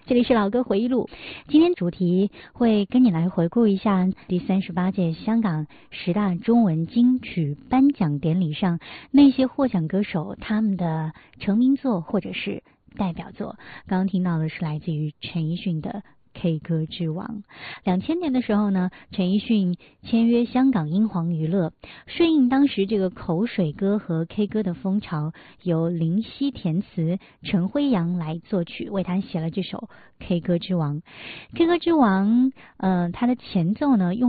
这里是老歌回忆录，今天主题会跟你来回顾一下第38届香港10大中文金曲颁奖典礼上那些获奖歌手他们的成名作或者是代表作。刚刚听到的是来自于陈奕迅的K 歌之王。2000年的时候呢，陈奕迅签约香港英皇娱乐，顺应当时这个口水歌和 K 歌的风潮，由林夕填词，陈辉阳来作曲，为他写了这首 K 歌之王。K 歌之王，它的前奏呢用